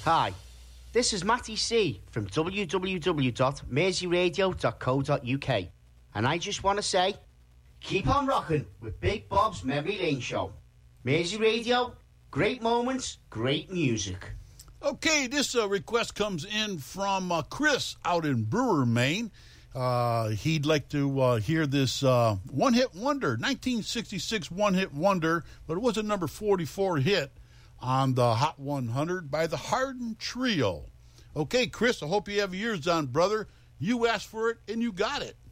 Hi, this is Matty C from www.merseyradio.co.uk, and I just want to say, keep on rocking with Big Bob's Memory Lane Show. Mersey Radio, great moments, great music. Okay, this request comes in from Chris out in Brewer, Maine. He'd like to hear this one-hit wonder, 1966 one-hit wonder, but it was a number 44 hit on the Hot 100 by the Hardin Trio. Okay, Chris, I hope you have yours on, brother. You asked for it, and you got it.